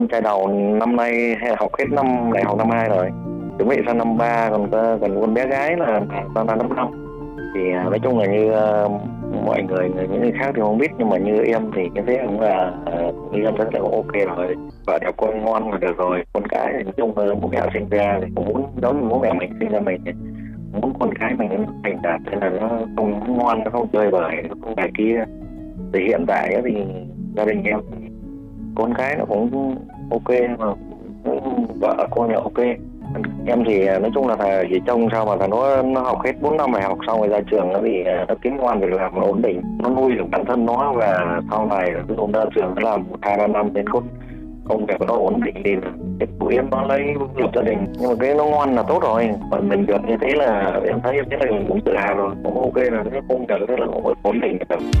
Trai đầu năm nay học hết năm đại học năm 2 rồi, chuẩn bị sang năm 3, còn con bé gái là sang năm 5. Thì nói chung là như mọi những người khác thì không biết, nhưng mà như em thì cái thế cũng là như em rất là ok rồi, vợ đẹp con ngon là được rồi. Con cái thì nói chung là bố mẹ sinh ra thì cũng muốn giống như bố mẹ mình sinh ra mình, thì muốn con cái mình nó thành đạt, thế là nó không ngoan, nó không chơi bời, nó không này kia. Thì hiện tại thì gia đình em thì con cái nó cũng ok, mà vợ con là ok. Em thì nói chung là chỉ trông sao mà nó học hết 4 năm đại học xong rồi ra trường, nó bị nó kiếm ngoan việc làm nó ổn định, nó nuôi được bản thân nó, và sau này ví dụ ra trường nó làm 1, 2, 3 năm đến công việc nó ổn định thì cái tụi em nó lấy lập gia đình. Nhưng mà cái nó ngoan là tốt rồi, còn mình được như thế là em thấy thế là mình cũng tự hào rồi, cũng ok, là cái công việc thế là cũng ổn định được.